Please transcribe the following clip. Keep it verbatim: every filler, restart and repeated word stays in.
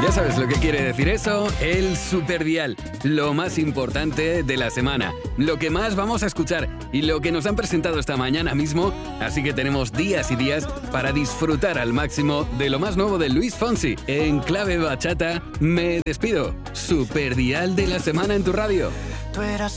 Ya sabes lo que quiere decir eso, el superdial, lo más importante de la semana, lo que más vamos a escuchar y lo que nos han presentado esta mañana mismo, así que tenemos días y días para disfrutar al máximo de lo más nuevo de Luis Fonsi. En Clave Bachata me despido, superdial de la semana en tu radio.